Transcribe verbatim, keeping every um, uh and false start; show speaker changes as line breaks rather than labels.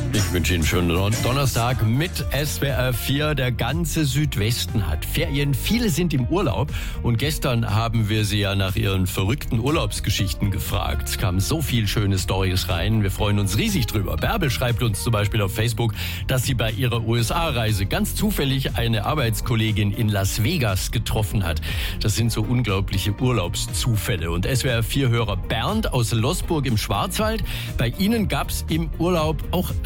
Ich wünsche Ihnen einen schönen Donnerstag mit S W R vier. Der ganze Südwesten hat Ferien. Viele sind im Urlaub. Und gestern haben wir Sie ja nach Ihren verrückten Urlaubsgeschichten gefragt. Es kamen so viele schöne Storys rein. Wir freuen uns riesig drüber. Bärbel schreibt uns zum Beispiel auf Facebook, dass sie bei ihrer U S A-Reise ganz zufällig eine Arbeitskollegin in Las Vegas getroffen hat. Das sind so unglaubliche Urlaubszufälle. Und S W R vier-Hörer Bernd aus Loßburg im Schwarzwald. Bei Ihnen gab es im Urlaub auch